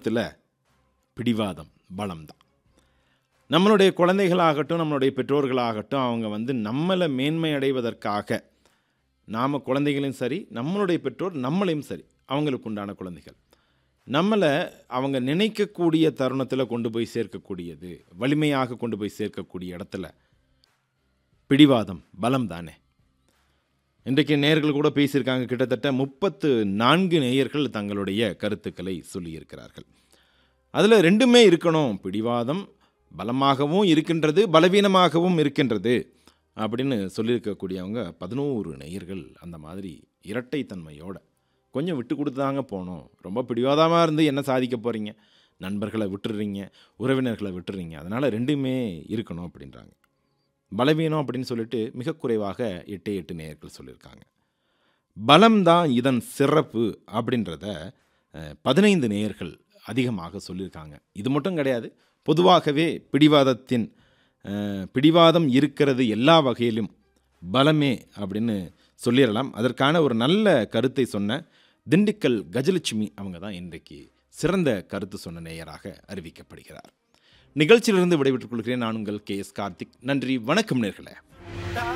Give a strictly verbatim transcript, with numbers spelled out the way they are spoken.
தருணத்தில் பிடிவாதம் பலம்தான். நம்மளுடைய குழந்தைகளாகட்டும், நம்மளுடைய பெற்றோர்களாகட்டும், அவங்க வந்து நம்மளை மேன்மை அடைவதற்காக, நாம் குழந்தைகளையும் சரி, நம்மளுடைய பெற்றோர் நம்மளையும் சரி, அவங்களுக்கு உண்டான குழந்தைகள் நம்மளை அவங்க நினைக்கக்கூடிய தருணத்தில் கொண்டு போய் சேர்க்கக்கூடியது, வலிமையாக கொண்டு போய் சேர்க்கக்கூடிய இடத்துல பிடிவாதம் பலம் தானே. இன்றைக்கு நேயர்கள் கூட பேசியிருக்காங்க. கிட்டத்தட்ட முப்பத்து நான்கு நேயர்கள் தங்களுடைய கருத்துக்களை சொல்லியிருக்கிறார்கள். அதில் ரெண்டுமே இருக்கணும். பிடிவாதம் பலமாகவும் இருக்கின்றது, பலவீனமாகவும் இருக்கின்றது அப்படின்னு சொல்லியிருக்கக்கூடியவங்க பதினோரு நேயர்கள் அந்த மாதிரி இரட்டைத்தன்மையோட கொஞ்சம் விட்டு கொடுத்து தாங்க போகணும். ரொம்ப பிடிவாதமாக இருந்து என்ன சாதிக்க போகிறீங்க? நண்பர்களை விட்டுறீங்க, உறவினர்களை விட்டுறீங்க. அதனால் ரெண்டுமே இருக்கணும் அப்படின்றாங்க. பலவீனம் அப்படின்னு சொல்லிட்டு மிக குறைவாக எட்டு எட்டு நேயர்கள் சொல்லியிருக்காங்க. பலம்தான் இதன் சிறப்பு அப்படின்றத பதினைந்து நேயர்கள் அதிகமாக சொல்லியிருக்காங்க. இது மட்டும் கிடையாது, பொதுவாகவே பிடிவாதத்தின் பிடிவாதம் இருக்கிறது எல்லா வகையிலும் பலமே அப்படின்னு சொல்லிடலாம். அதற்கான ஒரு நல்ல கருத்தை சொன்ன திண்டுக்கல் கஜலட்சுமி அவங்க தான் இன்றைக்கு சிறந்த கருத்து சொன்ன நேயராக அறிவிக்கப்படுகிறார். நிகழ்ச்சியிலிருந்து விடைபெற்றுக் கொள்கிறேன். நான் உங்கள் கே எஸ் கார்த்திக். நன்றி, வணக்கம் நேயர்களே.